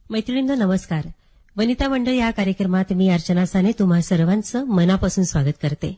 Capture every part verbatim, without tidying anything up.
मैत्रिणींनो नमस्कार. वनिता मंडळ या कार्यक्रमात मी अर्चना साने तुम्हा सर्वांचं मनापासून स्वागत करते.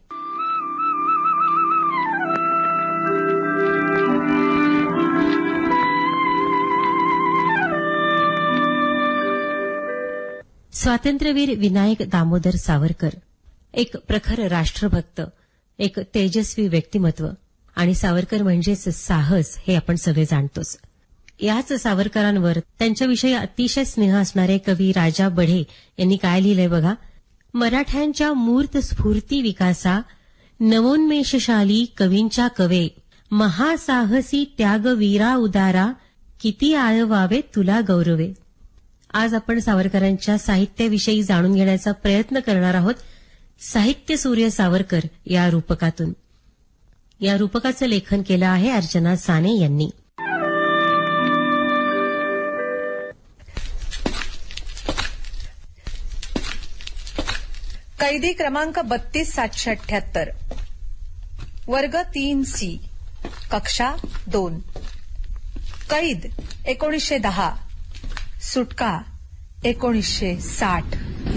स्वातंत्र्यवीर विनायक दामोदर सावरकर एक प्रखर राष्ट्रभक्त, एक तेजस्वी व्यक्तिमत्व आणि सावरकर म्हणजेच साहस हे आपण सगळे जाणतोच. याच सावरकरांवर त्यांच्याविषयी अतिशय स्नेह असणारे कवी राजा बढे यांनी काय लिहिलंय बघा. मराठ्यांच्या मूर्त स्फूर्ती विकासा, नवोन्मेषशाली कवींच्या कवे, महासाहसी त्यागवीरा उदारा, किती आळवावे तुला गौरवे. आज आपण सावरकरांच्या साहित्याविषयी जाणून घेण्याचा प्रयत्न करणार आहोत साहित्य सूर्य सावरकर या रूपकातून. या रूपकाचं लेखन केलं आहे अर्चना साने यांनी. कैदी क्रमांक बत्तीस सातशे अठ्याहत्तर, वर्ग तीन सी, कक्षा दोन. कैद एकोणीसशे दहा, सुटका एकोणीसशे साठ.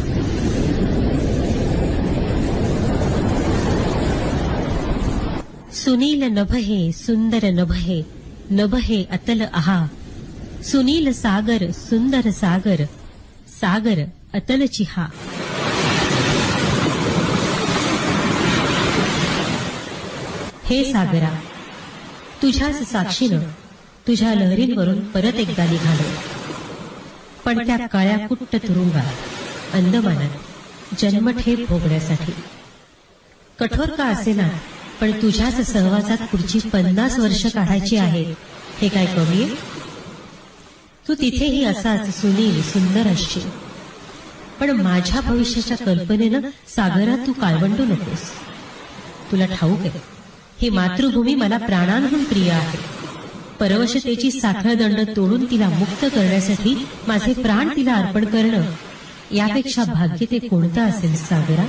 सुनील नभहे सुंदर नभहे, नभहे अतल आहा. सुनील सागर सुंदर सागर, सागर अतल चिहा. हे सागरा, तुझ्याच साक्षीनं तुझ्या लहरींवरून परत एकदा निघालो. पण त्या काळ्या कुट्ट तुरुंगात अंदमानात जन्मठेप भोगण्यासाठी. कठोर का असेना, पण तुझ्याच सहवासात पुढची पन्नास वर्ष काढायची आहेत हे काय कमी आहे? तू तिथेही असाच सुनील सुंदर असशील, पण माझ्या भविष्याच्या कल्पनेनं सागरा तू काळवंडू नकोस. तुला ठाऊक आहे, ही मातृभूमी मला प्राणांहून प्रिय आहे. परवशतेची साखळदंड तोडून तिला मुक्त करण्यासाठी माझे प्राण तिला अर्पण करणं यापेक्षा भाग्य ते कोणतं असेल सागरा?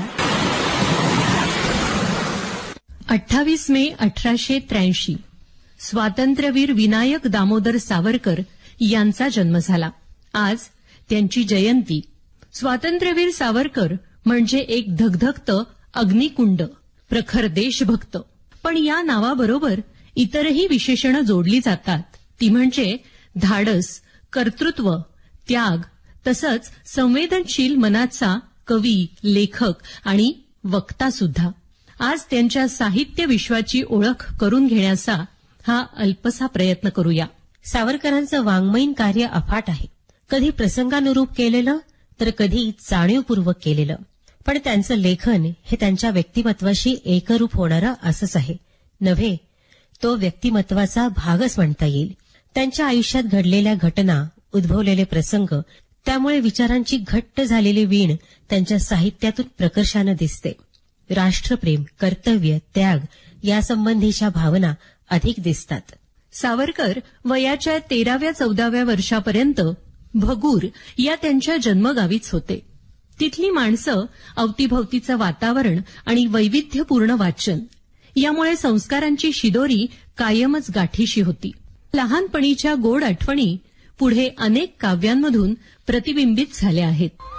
अठ्ठावीस मे अठराशे त्र्याऐंशी स्वातंत्र्यवीर विनायक दामोदर सावरकर यांचा जन्म झाला. आज त्यांची जयंती. स्वातंत्र्यवीर सावरकर म्हणजे एक धगधगतं अग्निकुंड, प्रखर देशभक्त. पण या नावाबरोबर इतरही विशेषणं जोडली जातात. ती म्हणजे धाडस, कर्तृत्व, त्याग, तसंच संवेदनशील मनाचा कवी, लेखक आणि वक्ता सुद्धा. आज त्यांच्या साहित्य विश्वाची ओळख करून घेण्याचा हा अल्पसा प्रयत्न करूया. सावरकरांचं वाङ्मयीन कार्य अफाट आहे. कधी प्रसंगानुरूप केलेलं तर कधी जाणीवपूर्वक केलेलं. पण त्यांचं लेखन हे त्यांच्या व्यक्तिमत्वाशी एकरूप होणारं असंच आहे. नव्हे, तो व्यक्तिमत्वाचा भागच म्हणता येईल. त्यांच्या आयुष्यात घडलेल्या घटना, उद्भवलेले प्रसंग, त्यामुळे विचारांची घट्ट झालेली वीण त्यांच्या साहित्यातून प्रकर्षानं दिसते. राष्ट्रप्रेम, कर्तव्य, त्याग यासंबंधीच्या भावना अधिक दिसतात. सावरकर वयाच्या तेराव्या चौदाव्या वर्षापर्यंत भगूर या त्यांच्या जन्मगावीच होते. तिथली माणसं, अवतीभवतीचं वातावरण आणि वैविध्यपूर्ण वाचन यामुळे संस्कारांची शिदोरी कायमच गाठीशी होती. लहानपणीच्या गोड आठवणी पुढे अनेक काव्यांमधून प्रतिबिंबित झाल्या आहेत.